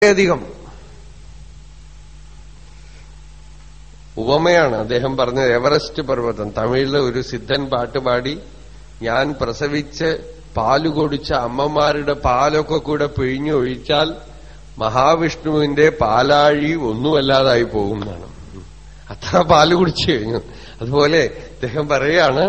അധികം ഉപമയാണ് അദ്ദേഹം പറഞ്ഞത്. എവറസ്റ്റ് പർവ്വതം തമിഴിലെ ഒരു സിദ്ധൻ പാട്ടുപാടി, ഞാൻ പ്രസവിച്ച് പാല് കൊടിച്ച അമ്മമാരുടെ പാലൊക്കെ കൂടെ പിഴിഞ്ഞൊഴിച്ചാൽ മഹാവിഷ്ണുവിന്റെ പാലാഴി ഒന്നുമല്ലാതായി പോകുന്നതാണ്. അത്ര പാല് കുടിച്ചു കഴിഞ്ഞു. അതുപോലെ അദ്ദേഹം പറയാണ്,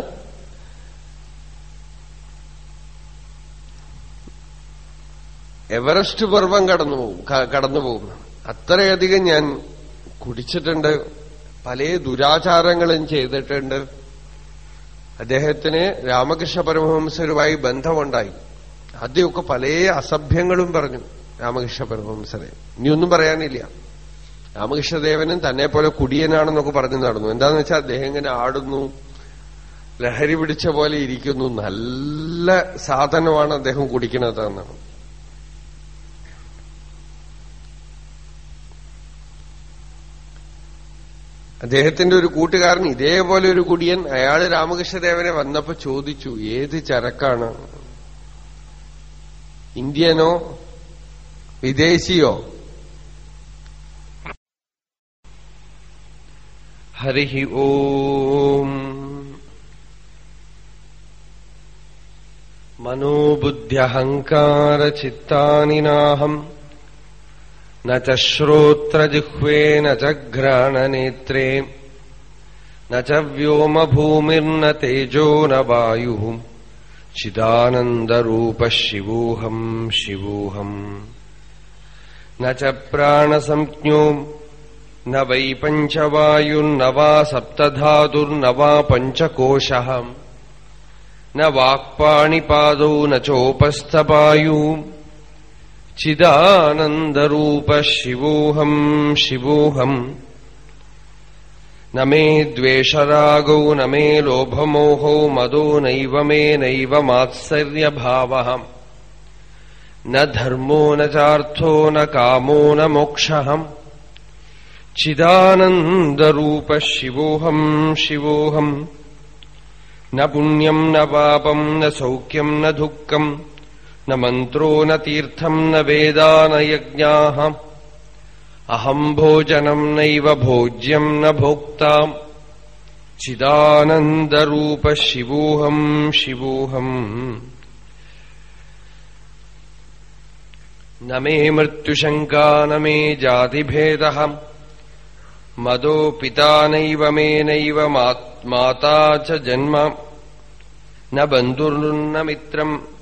എവറസ്റ്റ് പർവ്വം കടന്നുപോകും. അത്രയധികം ഞാൻ കുടിച്ചിട്ടുണ്ട്, പല ദുരാചാരങ്ങളും ചെയ്തിട്ടുണ്ട്. അദ്ദേഹത്തിന് രാമകൃഷ്ണ പരമഹംസരുമായി ബന്ധമുണ്ടായി. ആദ്യമൊക്കെ പല അസഭ്യങ്ങളും പറഞ്ഞു രാമകൃഷ്ണ പരമഹംസരെ. ഇനിയൊന്നും പറയാനില്ല. രാമകൃഷ്ണദേവനും തന്നെ പോലെ കുടിയനാണെന്നൊക്കെ പറഞ്ഞു നടന്നു. എന്താന്ന് വെച്ചാൽ അദ്ദേഹം ഇങ്ങനെ ആടുന്നു, ലഹരി പിടിച്ച പോലെ ഇരിക്കുന്നു, നല്ല സാധനമാണ് അദ്ദേഹം കുടിക്കണതെന്നാണ്. അദ്ദേഹത്തിന്റെ ഒരു കൂട്ടുകാരൻ ഇതേപോലെ ഒരു കുടിയൻ, അയാള് രാമകൃഷ്ണദേവനെ വന്നപ്പോ ചോദിച്ചു, ഏത് ചരക്കാണ്, ഇന്ത്യനോ വിദേശിയോ? ഹരിഹി ഓം. മനോബുദ്ധ്യഹങ്കാര ചിത്താനി നാഹം ന ച ശ്രോത്രജിഹ്വേ ന ച ഘ്രാണനേത്രേ ന ച വ്യോമഭൂമിർന തേജോ ന വായുഃ ചിദാനന്ദരൂപഃ ശിവോഹം ശിവോഹം. ന ച പ്രാണസംജ്ഞോ ന വൈ പഞ്ചവായുർന വാ സപ്തധാതുർന വാ പഞ്ചകോശഃ ന വാക്പാണിപാദൗ ന ചോപസ്ഥപായു ചിദാനന്ദരൂപഃ ശിവോഹം ശിവോഹം. ന മേ ദ്വേഷരാഗൗ ന മേ ലോഭമോഹോ മദോ നൈവ മേ നൈവ മാത്സര്യഭാവഃ ന ധർമ്മോ ന ചാർത്ഥോ ന കാമോ ന മോക്ഷഃ ചിദാനന്ദരൂപഃ ശിവോഹം ശിവോഹം. ന പുണ്യം ന പാപം ന സൗഖ്യം ന ദുഃഖം ന മന്ത്രോ ന തീർത്ഥം ന വേദാ ന യജ്ഞാഃ അഹം ഭോജനം നൈവ ഭോജ്യം ന ഭോക്താ ചിദാനന്ദരൂപഃ ശിവോഹം ശിവോഹം. ന മേ മൃത്യുശങ്കാ ന മേ ജാതിഭേദഃ മദോ പിതാ നൈവ മേ നൈവ മാതാ ച ജന്മ ന ബന്ധുർന്ന മിത്രം